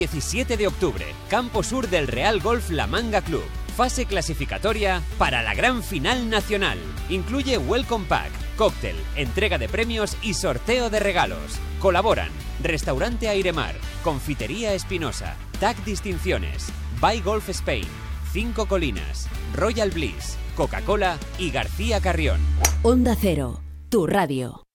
17 de octubre, Campo Sur del Real Golf La Manga Club. Fase clasificatoria para la gran final nacional. Incluye Welcome Pack, cóctel, entrega de premios y sorteo de regalos. Colaboran Restaurante Airemar, Confitería Espinosa, TAC Distinciones, By Golf Spain, 5 Colinas, Royal Bliss, Coca-Cola y García Carrión. Onda Cero, tu radio.